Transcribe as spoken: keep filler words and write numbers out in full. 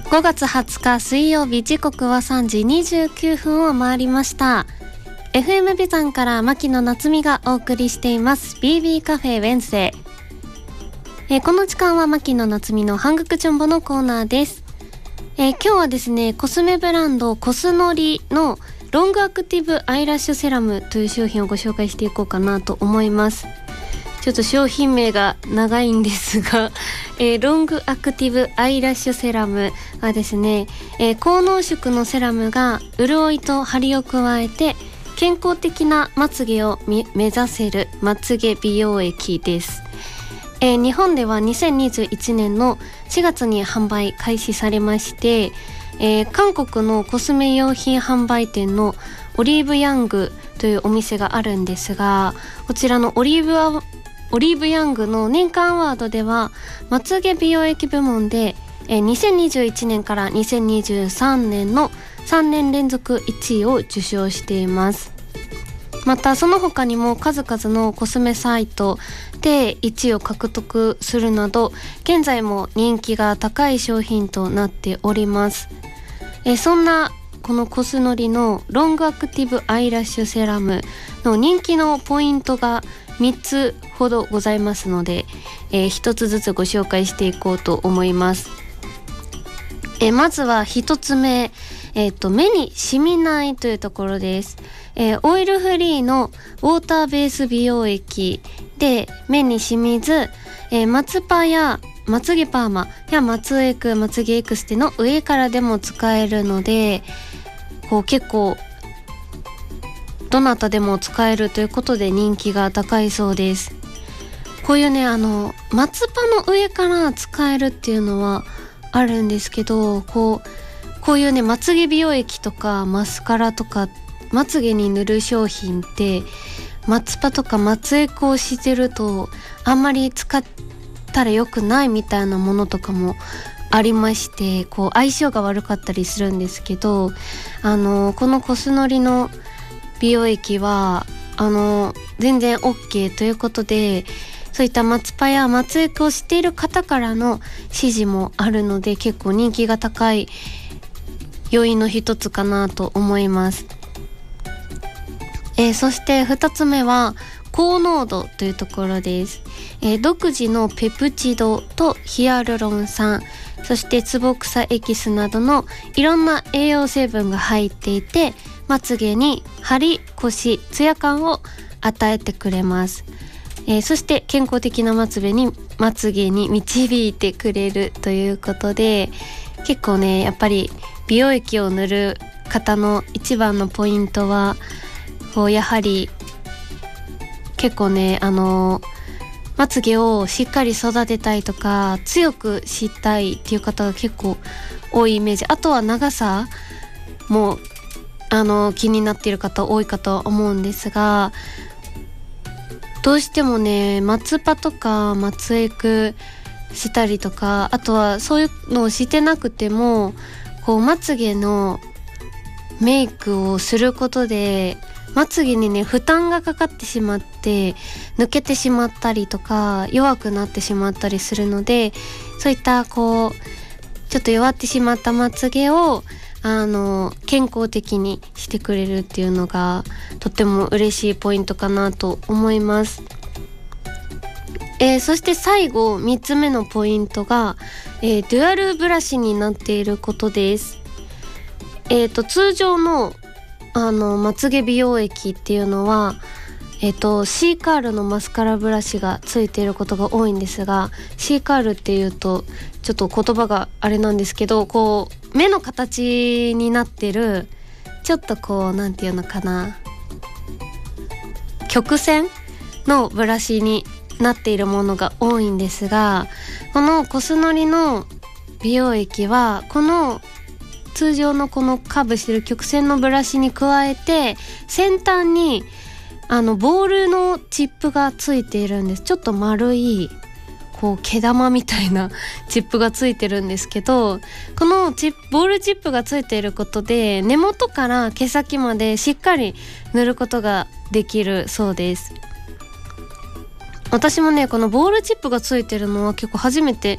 ごがつはつか水曜日、時刻はさんじにじゅうきゅうふんを回りました。 エフエム ビザンから牧野夏美がお送りしています ビービー カフェウェンズデー、えー、この時間は牧野夏美のハングクチョンボのコーナーです。えー、今日はですね、コスメブランドコスノリのロングアクティブアイラッシュセラムという商品をご紹介していこうかなと思います。ちょっと商品名が長いんですが、えー、ロングアクティブアイラッシュセラムはですね、えー、高濃縮のセラムが潤いと張りを加えて健康的なまつげを目指せるまつげ美容液です。えー、日本ではにせんにじゅういちねんのしがつに販売開始されまして、えー、韓国のコスメ用品販売店のオリーブヤングというお店があるんですが、こちらのオリーブアオリーブヤングの年間アワードではまつげ美容液部門で、えー、にせんにじゅういちねんからにせんにじゅうさんねんのさんねん連続いちいを受賞しています。またその他にも数々のコスメサイトでいちいを獲得するなど現在も人気が高い商品となっております。えー、そんなこのコスノリのロングアクティブアイラッシュセラムの人気のポイントがみっつほどございますので、えー、ひとつずつご紹介していこうと思います。えー、まずはひとつめ、えーと、目に染みないというところです。えー、オイルフリーのウォーターベース美容液で目に染みず、えー、まつパやまつげパーマやまつエクまつげエクステの上からでも使えるので、こう結構どなたでも使えるということで人気が高いそうです。こういうね、あのまつパの上から使えるっていうのはあるんですけど、こうこういうねまつげ美容液とかマスカラとかまつげに塗る商品ってまつパとかまつエクをしてるとあんまり使ったら良くないみたいなものとかもありまして、こう相性が悪かったりするんですけど、あのこのコスノリの美容液はあの全然 OK ということで、そういったまつパやまつエクをしている方からの支持もあるので結構人気が高い要因の一つかなと思います。えー、そしてふたつめは高濃度というところです。えー、独自のペプチドとヒアルロン酸、そしてツボクサエキスなどのいろんな栄養成分が入っていて、まつげに張り、コシ、ツヤ感を与えてくれます。えー、そして健康的なまつげにまつげに導いてくれるということで、結構ねやっぱり美容液を塗る方の一番のポイントはこうやはり結構ねあのまつげをしっかり育てたいとか強くしたいっていう方が結構多いイメージ。あとは長さもあの気になっている方多いかと思うんですが、どうしてもねまつパとかまつエクしたりとか、あとはそういうのをしてなくてもこうまつげのメイクをすることでまつげにね負担がかかってしまって抜けてしまったりとか弱くなってしまったりするので、そういったこうちょっと弱ってしまったまつげをあの健康的にしてくれるっていうのがとっても嬉しいポイントかなと思います。えー、そして最後みっつめのポイントが、えー、デュアルブラシになっていることです。えーと、通常のあのまつげ美容液っていうのは、えーと、シーカールのマスカラブラシがついていることが多いんですが、シーカールっていうとちょっと言葉があれなんですけど、こう目の形になってるちょっとこうなんていうのかな、曲線のブラシになっているものが多いんですが、このコスノリの美容液はこの通常のこのカーブしてる曲線のブラシに加えて先端にあのボールのチップがついているんです。ちょっと丸いこう毛玉みたいなチップがついてるんですけど、このチップボールチップがついていることで根元から毛先までしっかり塗ることができるそうです。私もねこのボールチップがついてるのは結構初めて